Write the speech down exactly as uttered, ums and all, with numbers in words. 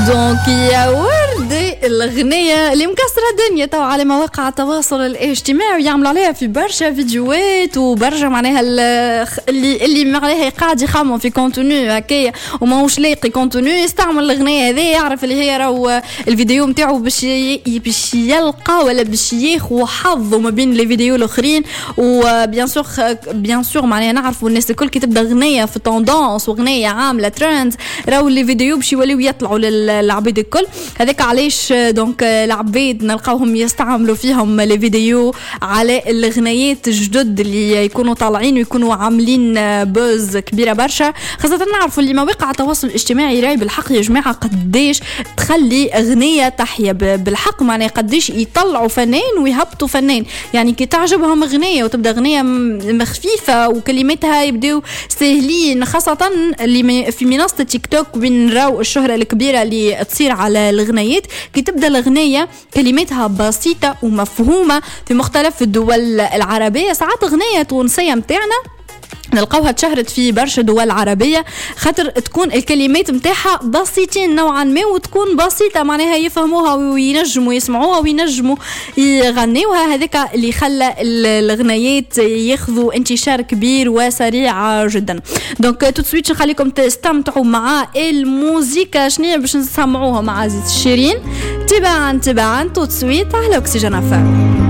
دونك يا وردي الأغنية اللي مكسرة الدنيا تو على مواقع التواصل الاجتماعي يعملوا عليها في برشا فيديوهات وبرشا معناها اللي اللي معناها قاعد يخمم في كونتوني هكايا وماهوش لاقي كونتوني يستعمل الأغنية هذه يعرف اللي هي راهو الفيديو نتاعو باش باش يلقى ولا باش ياخذ حظه ما بين لي فيديو الآخرين. وبيان سور بيان سور معناها نعرفوا الناس الكل كي تبدا أغنية في توندونس وأغنية عاملة ترند راهو لي فيديو باش يوليو يطلعوا للعبيد الكل. هذاك علاش دونك العبيد نلقاوهم يستعملوا فيهم لي فيديو على الاغنيات الجدد اللي يكونوا طالعين ويكونوا عاملين بوز كبيره برشا. خاصه نعرفوا اللي مواقع التواصل الاجتماعي راي بالحق يا جماعه قديش تخلي اغنيه تحيا بالحق معناها قديش يطلعوا فنان ويهبطوا فنان. يعني كي تعجبهم اغنيه وتبدا اغنيه مخفيفه وكلماتها يبداو سهلين خاصه اللي في منصه تيك توك وين نراو الشهره الكبيره اللي تصير على الأغنيات كي تبدأ الأغنية كلماتها بسيطة ومفهومة في مختلف الدول العربية. ساعات أغنية تونسية متاعنا نلقاوها تشهرت في برشا دول عربية خاطر تكون الكلمات متاعها بسيطين نوعا ما وتكون بسيطة معناها يفهموها وينجموا يسمعوها وينجموا يغنيوها. هذاك اللي خلى الأغنيات ياخذوا انتشار كبير وسريع جدا. دونك تو سويت نخليكم تستمتعوا مع الموسيقى شنية باش نسمعوها مع عزيز الشيرين تبعا تبعا تو سويت على أكسجين أف ام.